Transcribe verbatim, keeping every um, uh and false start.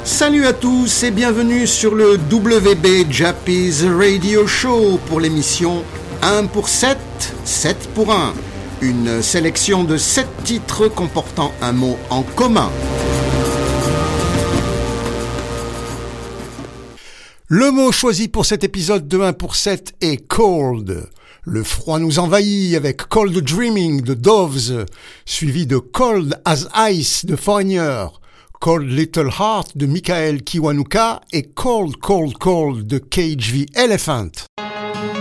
Salut à tous et bienvenue sur le W B Jappies Radio Show pour l'émission un pour sept, sept pour un. Une sélection de sept titres comportant un mot en commun. Le mot choisi pour cet épisode de un pour sept est cold. Le froid nous envahit avec Cold Dreaming de Doves, suivi de Cold as Ice de Foreigner, Cold Little Heart de Michael Kiwanuka et Cold Cold Cold de Cage the Elephant.